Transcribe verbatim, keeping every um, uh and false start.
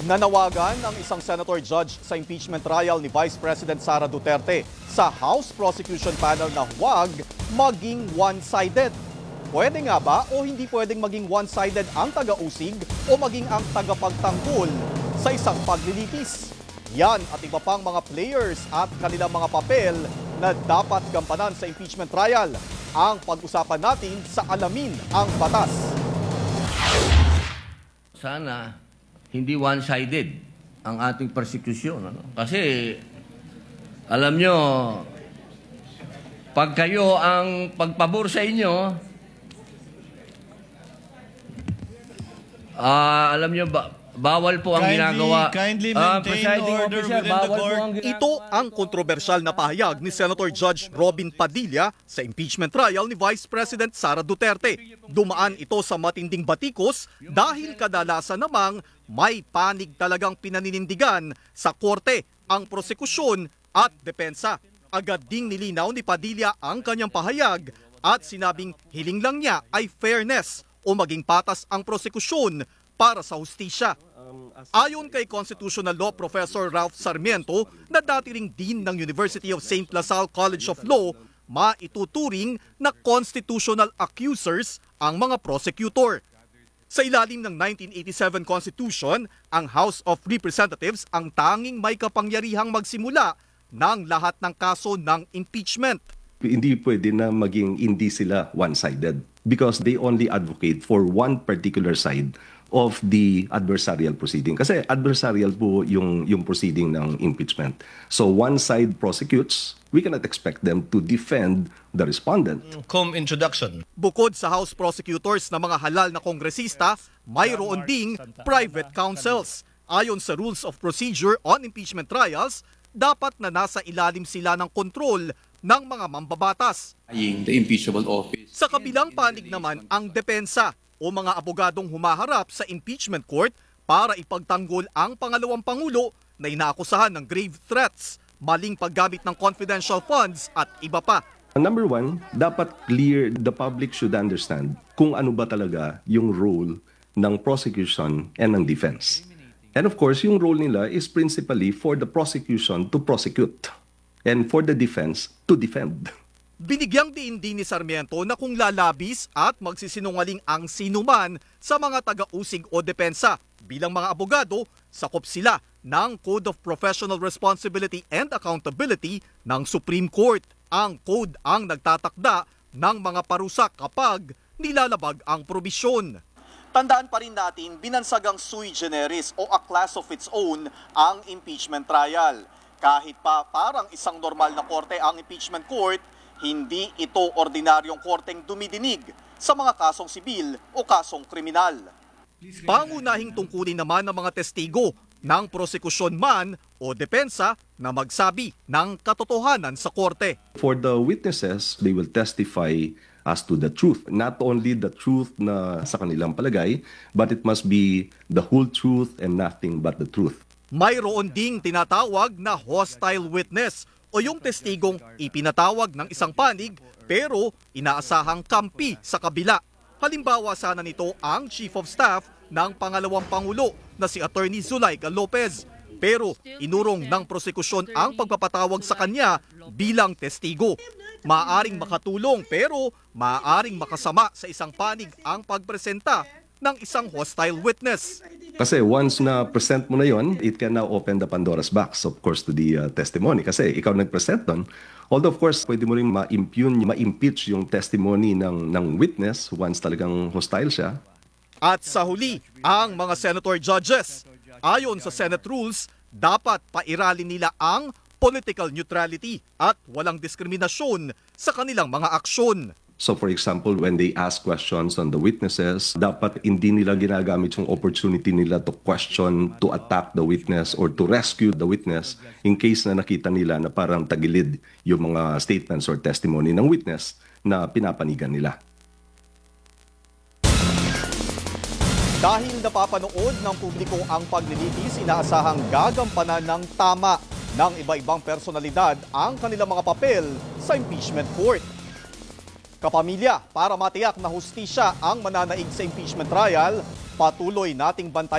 Nanawagan ang isang senator judge sa impeachment trial ni Vice President Sara Duterte sa House Prosecution Panel na huwag maging one-sided. Pwede nga ba o hindi pwedeng maging one-sided ang taga-usig o maging ang tagapagtanggol sa isang paglilitis? Yan at iba pang mga players at kanilang mga papel na dapat gampanan sa impeachment trial ang pag-usapan natin sa Alamin ang Batas. Sana hindi one-sided ang ating persecution. Ano? Kasi, alam nyo, pag kayo ang pagpabor sa inyo, ah, alam nyo, ba, bawal po ang Kindly- ginagawa. kindly Ah, maintain presiding order officer, within the bawal court. po ang ginagawa. Ito ang kontrobersyal na pahayag ni Senator Judge Robin Padilla sa impeachment trial ni Vice President Sara Duterte. Dumaan ito sa matinding batikos dahil kadalasan namang may panig talagang pinaninindigan sa korte ang prosekusyon at depensa. Agad ding nilinaw ni Padilla ang kanyang pahayag at sinabing hiling lang niya ay fairness o maging patas ang prosekusyon para sa hustisya. Ayon kay Constitutional Law Professor Ralph Sarmiento na dati ring Dean ng University of Saint LaSalle College of Law, maituturing na constitutional accusers ang mga prosecutor. Sa ilalim ng nineteen eighty-seven Constitution, ang House of Representatives ang tanging may kapangyarihang magsimula ng lahat ng kaso ng impeachment. Hindi pwede na maging hindi sila one-sided because they only advocate for one particular side of the adversarial proceeding. Kasi adversarial po yung, yung proceeding ng impeachment. So one side prosecutes, we cannot expect them to defend the respondent. Com introduction. Bukod sa House prosecutors na mga halal na kongresista, mayroon ding private counsels. Ayon sa Rules of Procedure on Impeachment Trials, dapat na nasa ilalim sila ng kontrol ng mga mambabatas. The impeachable office. Sa kabilang panig naman ang depensa o mga abogadong humaharap sa impeachment court para ipagtanggol ang pangalawang pangulo na inaakusahan ng grave threats, maling paggamit ng confidential funds at iba pa. Number one, dapat clear, the public should understand kung ano ba talaga yung role ng prosecution and ng defense. And of course, yung role nila is principally for the prosecution to prosecute and for the defense to defend. Binigyang diin din ni Sarmiento na kung lalabis at magsisinungaling ang sinuman sa mga taga-usig o depensa. Bilang mga abogado, sakop sila ng Code of Professional Responsibility and Accountability ng Supreme Court. Ang code ang nagtatakda ng mga parusa kapag nilalabag ang probisyon. Tandaan pa rin natin, binansagang sui generis o a class of its own ang impeachment trial. Kahit pa parang isang normal na korte ang impeachment court, hindi ito ordinaryong korteng dumidinig sa mga kasong sibil o kasong kriminal. Pangunahing tungkulin naman ng mga testigo ng prosekusyon man o depensa na magsabi ng katotohanan sa korte. For the witnesses, they will testify as to the truth. Not only the truth na sa kanilang palagay, but it must be the whole truth and nothing but the truth. Mayroon ding tinatawag na hostile witness o yung testigong ipinatawag ng isang panig pero inaasahang kampi sa kabila. Halimbawa sana nito ang Chief of Staff ng pangalawang Pangulo na si Attorney Zulaika Lopez. Pero inurong ng prosekusyon ang pagpapatawag sa kanya bilang testigo. Maaring makatulong pero maaring makasama sa isang panig ang pagpresenta ng isang hostile witness. Kasi once na present mo na yon, it can now open the Pandora's box, of course, to the uh, testimony. Kasi ikaw nag-present doon. Although, of course, pwede mo rin ma-impugn, ma-impeach yung testimony ng, ng witness once talagang hostile siya. At sa huli, ang mga senator judges. Ayon sa Senate rules, dapat pairalin nila ang political neutrality at walang diskriminasyon sa kanilang mga aksyon. So for example, when they ask questions on the witnesses, dapat hindi nila ginagamit yung opportunity nila to question, to attack the witness or to rescue the witness in case na nakita nila na parang tagilid yung mga statements or testimony ng witness na pinapanigan nila. Dahil napapanood ng publiko ang paglilitis, inaasahang gagampanan ng tama ng iba-ibang personalidad ang kanilang mga papel sa impeachment court. Kapamilya, para matiyak na hustisya ang mananaig sa impeachment trial, patuloy nating bantayan